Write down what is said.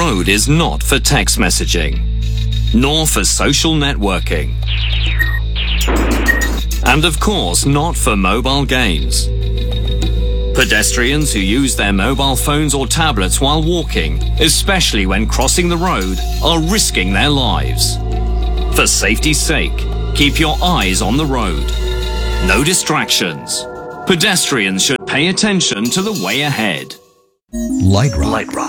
road is not for text messaging, nor for social networking, and of course not for mobile games. Pedestrians who use their mobile phones or tablets while walking, especially when crossing the road, are risking their lives. For safety's sake, keep your eyes on the road. No distractions. Pedestrians should pay attention to the way ahead. Light Rock.